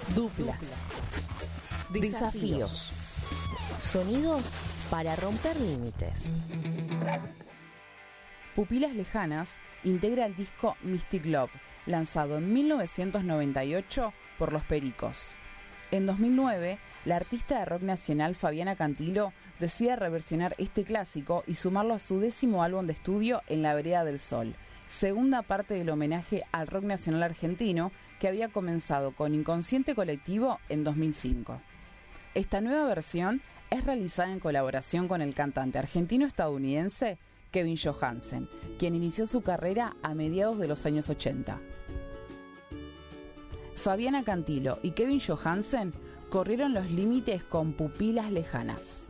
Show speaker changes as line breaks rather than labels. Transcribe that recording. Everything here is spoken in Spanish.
Duplas. Desafíos. Sonidos para romper límites.
Pupilas Lejanas integra el disco Mystic Love, lanzado en 1998 por Los Pericos. En 2009, la artista de rock nacional Fabiana Cantilo decide reversionar este clásico y sumarlo a su 10º álbum de estudio En la Vereda del Sol, segunda parte del homenaje al rock nacional argentino que había comenzado con Inconsciente Colectivo en 2005. Esta nueva versión es realizada en colaboración con el cantante argentino-estadounidense Kevin Johansen, quien inició su carrera a mediados de los años 80. Fabiana Cantilo y Kevin Johansen corrieron los límites con Pupilas Lejanas.